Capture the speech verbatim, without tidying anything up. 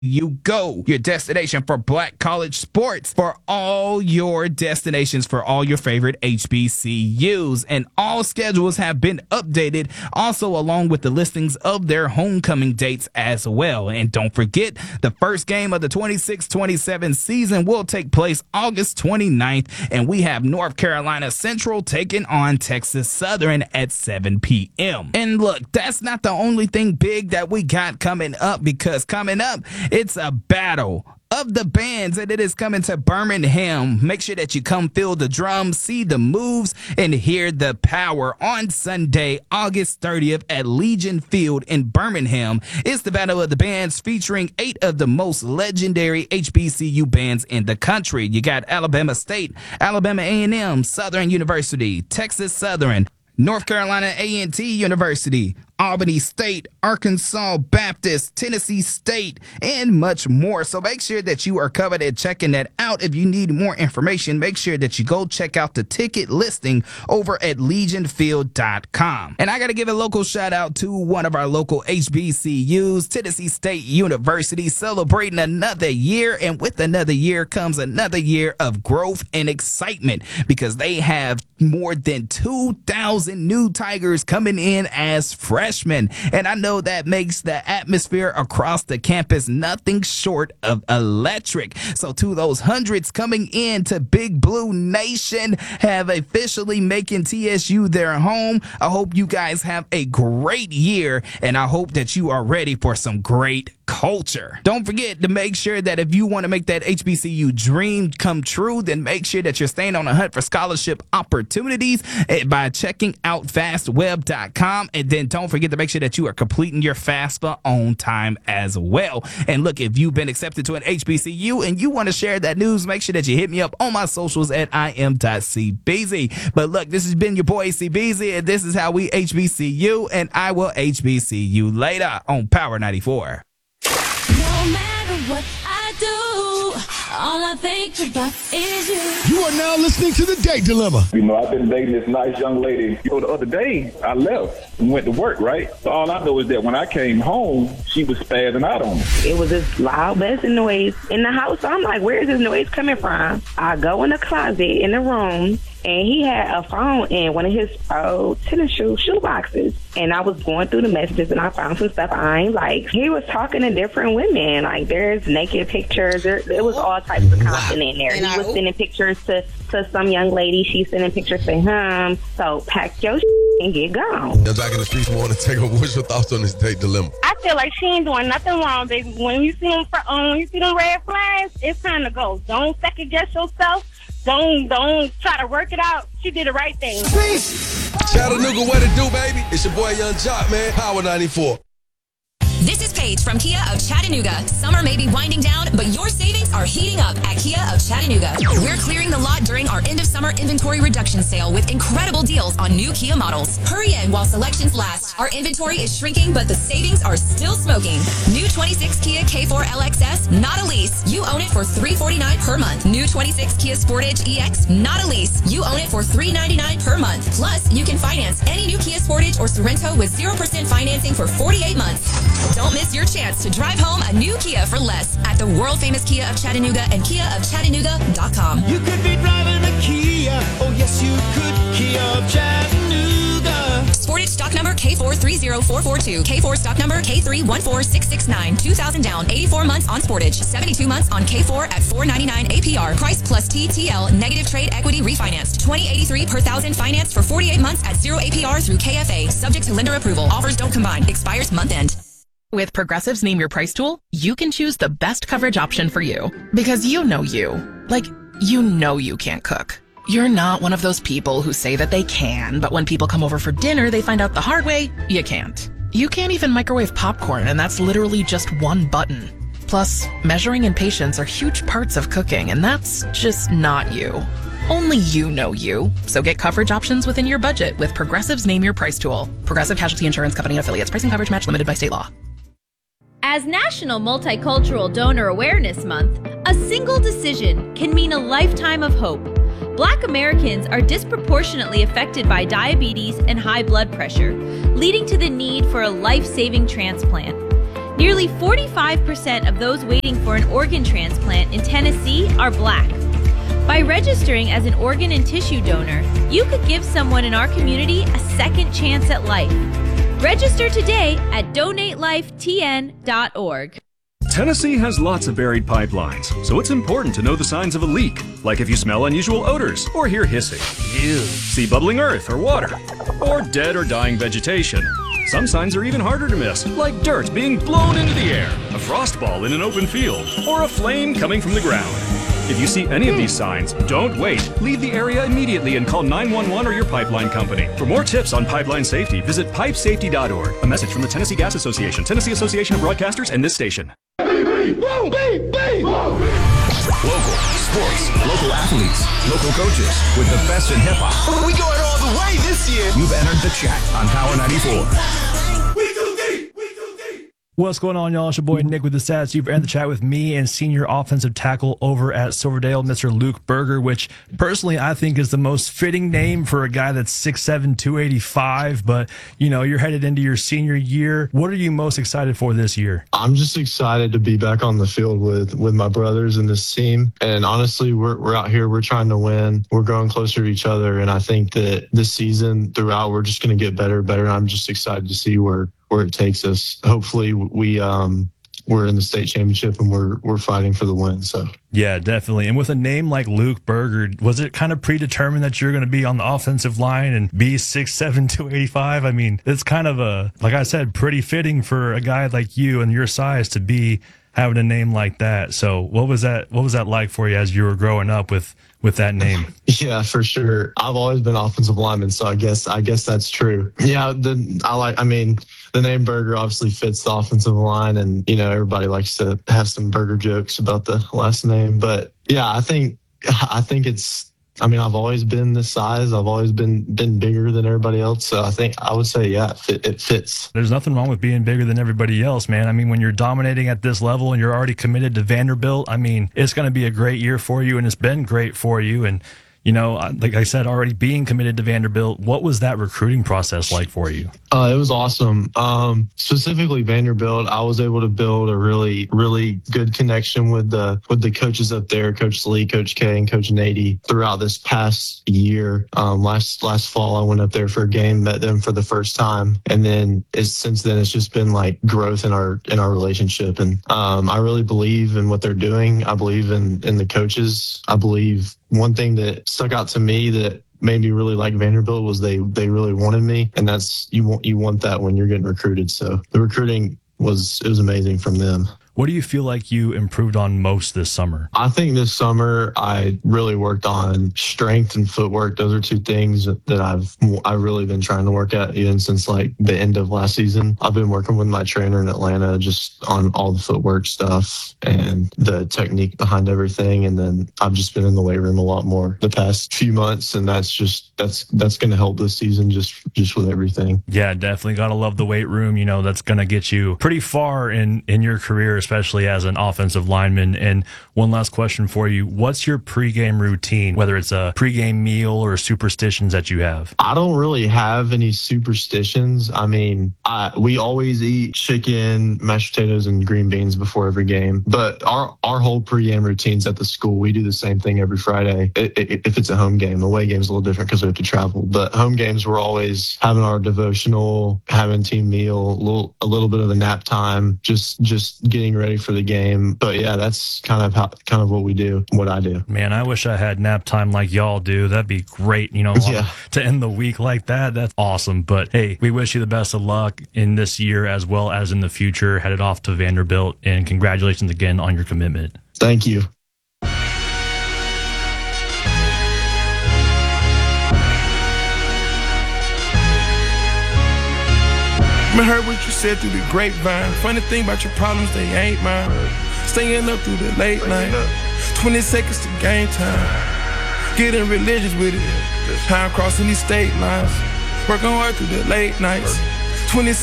You go, your destination for Black college sports, for all your destinations for all your favorite H B C Us. And all schedules have been updated, also along with the listings of their homecoming dates as well. And don't forget, the first game of the twenty-six twenty-seven season will take place August twenty-ninth, and we have North Carolina Central taking on Texas Southern at seven p.m. And look, that's not the only thing big that we got coming up, because coming up, it's a battle of the bands, and it is coming to Birmingham. Make sure that you come feel the drums, see the moves, and hear the power on Sunday, August thirtieth at Legion Field in Birmingham. It's the Battle of the Bands featuring eight of the most legendary H B C U bands in the country. You got Alabama State, Alabama A and M, Southern University, Texas Southern, North Carolina A and T University, Albany State, Arkansas Baptist, Tennessee State, and much more. So make sure that you are covered and checking that out. If you need more information, make sure that you go check out the ticket listing over at legion field dot com. And I got to give a local shout out to one of our local H B C Us, Tennessee State University, celebrating another year. And with another year comes another year of growth and excitement, because they have more than two thousand new Tigers coming in as freshmen. And I know that makes the atmosphere across the campus nothing short of electric. So to those hundreds coming in to Big Blue Nation, have officially making T S U their home. I hope you guys have a great year, and I hope that you are ready for some great culture. Don't forget to make sure that if you want to make that H B C U dream come true, then make sure that you're staying on the hunt for scholarship opportunities by checking out fast web dot com. And then don't forget to make sure that you are completing your FAFSA on time as well. And look, if you've been accepted to an H B C U and you want to share that news, make sure that you hit me up on my socials at I am dot C B Z. But look, this has been your boy C B Z, and this is how we H B C U, and I will H B C you later on Power ninety-four. No matter what I do, all I think about is you. You are now listening to The Date Dilemma. You know, I've been dating this nice young lady. You know, the other day, I left and went to work, right? So all I know is that when I came home, she was spazzing out on me. It was this loud buzzing noise in the house. So I'm like, where is this noise coming from? I go in the closet in the room, and he had a phone in one of his old tennis shoe shoe boxes. And I was going through the messages, and I found some stuff I ain't like. He was talking to different women. Like, there's naked pictures. There, there was all types of content in there. And he I, was sending pictures to, to some young lady. She's sending pictures to him. So pack your shit and get gone. Now back in the streets, want to take over. What's your thoughts on this date dilemma? I feel like she ain't doing nothing wrong, baby. When you see them, um, when you see them red flags, it's time to go. Don't second guess yourself. Don't don't try to work it out. She did the right thing. Chattanooga, what it do, baby? It's your boy Young Jock, man. Power ninety-four. This is Paige from Kia of Chattanooga. Summer may be winding down, but your savings are heating up at Kia of Chattanooga. We're clearing the lot during our end of summer inventory reduction sale with incredible deals on new Kia models. Hurry in while selections last. Our inventory is shrinking, but the savings are still smoking. New twenty-six Kia K four L X S, not a lease. You own it for three hundred forty-nine dollars per month. New twenty-six Kia Sportage E X, not a lease. You own it for three hundred ninety-nine dollars per month. Plus, you can finance any new Kia Sportage or Sorento with zero percent financing for forty-eight months. Don't miss your chance to drive home a new Kia for less at the world-famous Kia of Chattanooga and kia of chattanooga dot com. You could be driving a Kia. Oh, yes, you could. Kia of Chattanooga. Sportage stock number K four three zero four four two. K four stock number K three one four six six nine. two thousand down. eighty-four months on Sportage. seventy-two months on K four at four ninety-nine A P R. Price plus T T L. Negative trade equity refinanced. twenty eighty-three per thousand financed for forty-eight months at zero A P R through K F A. Subject to lender approval. Offers don't combine. Expires month end. With Progressive's Name Your Price tool, you can choose the best coverage option for you. Because you know you. Like, you know you can't cook. You're not one of those people who say that they can, but when people come over for dinner, they find out the hard way, you can't. You can't even microwave popcorn, and that's literally just one button. Plus, measuring and patience are huge parts of cooking, and that's just not you. Only you know you. So get coverage options within your budget with Progressive's Name Your Price tool. Progressive Casualty Insurance Company and Affiliates. Pricing coverage match limited by state law. As National Multicultural Donor Awareness Month, a single decision can mean a lifetime of hope. Black Americans are disproportionately affected by diabetes and high blood pressure, leading to the need for a life-saving transplant. Nearly forty-five percent of those waiting for an organ transplant in Tennessee are Black. By registering as an organ and tissue donor, you could give someone in our community a second chance at life. Register today at donate life t n dot org. Tennessee has lots of buried pipelines, so it's important to know the signs of a leak, like if you smell unusual odors or hear hissing, Ew. see bubbling earth or water, or dead or dying vegetation. Some signs are even harder to miss, like dirt being blown into the air, a frost ball in an open field, or a flame coming from the ground. If you see any of these signs, don't wait. Leave the area immediately and call nine one one or your pipeline company. For more tips on pipeline safety, visit pipe safety dot org. A message from the Tennessee Gas Association, Tennessee Association of Broadcasters, and this station. Local sports, local athletes, local coaches, with the best in hip-hop. We going all the way this year. You've entered the chat on Power ninety-four. We too deep. We too deep. What's going on, y'all? It's your boy Nick with the Stats. You've entered the chat with me and senior offensive tackle over at Silverdale, Mister Luke Berger, which personally I think is the most fitting name for a guy that's six seven, two eighty-five. But, you know, you're headed into your senior year. What are you most excited for this year? I'm just excited to be back on the field with, with my brothers and this team. And honestly, we're, we're out here. We're trying to win. We're growing closer to each other. And I think that this season throughout, we're just going to get better, better. And I'm just excited to see where where it takes us. Hopefully we um we're in the state championship and we're we're fighting for the win. So yeah, definitely. And with a name like Luke Berger, was it kind of predetermined that you're going to be on the offensive line and be six seven, two eighty-five? I mean, it's kind of a, like I said, pretty fitting for a guy like you and your size to be having a name like that. So what was that what was that like for you as you were growing up with with that name? Yeah, for sure. I've always been offensive lineman, so I guess I guess that's true. Yeah, the I like I mean the name Berger obviously fits the offensive line, and you know everybody likes to have some Berger jokes about the last name. But yeah, I think I think it's I mean I've always been this size. I've always been been bigger than everybody else. So I think I would say yeah, it, it fits. There's nothing wrong with being bigger than everybody else, man. I mean, when you're dominating at this level and you're already committed to Vanderbilt, I mean, it's going to be a great year for you, and it's been great for you. And you know, like I said, already being committed to Vanderbilt, what was that recruiting process like for you? Uh, it was awesome. Um, specifically Vanderbilt, I was able to build a really, really good connection with the with the coaches up there, Coach Lee, Coach K, and Coach Nady throughout this past year. Um, last last fall, I went up there for a game, met them for the first time, and then it's, since then it's just been like growth in our in our relationship. And um, I really believe in what they're doing. I believe in in the coaches. I believe one thing that stuck out to me that made me really like Vanderbilt was they they really wanted me, and that's you want you want that when you're getting recruited. So the recruiting was it was amazing from them. What do you feel like you improved on most this summer? I think this summer I really worked on strength and footwork. Those are two things that I've I've really been trying to work at even since like the end of last season. I've been working with my trainer in Atlanta just on all the footwork stuff and the technique behind everything. And then I've just been in the weight room a lot more the past few months, and that's just that's that's going to help this season just just with everything. Yeah, definitely gotta love the weight room. You know, that's going to get you pretty far in in your career, especially as an offensive lineman. And one last question for you. What's your pregame routine, whether it's a pregame meal or superstitions that you have? I don't really have any superstitions. I mean, I, we always eat chicken, mashed potatoes, and green beans before every game. But our, our whole pregame routines at the school, we do the same thing every Friday. It, it, if it's a home game, the away game's a little different because we have to travel. But home games, we're always having our devotional, having team meal, a little, a little bit of a nap time, just just getting ready for the game. But yeah, that's kind of how kind of what we do, what I do. Man, I wish I had nap time like y'all do. That'd be great, you know, yeah. to end the week like that. That's awesome. But hey, we wish you the best of luck in this year as well as in the future. Headed off to Vanderbilt, and congratulations again on your commitment. Thank you. I heard what you said through the grapevine. Funny thing about your problems, they ain't mine. Staying up through the late night. twenty seconds to game time. Getting religious with it. Time crossing these state lines. Working hard through the late nights. twenty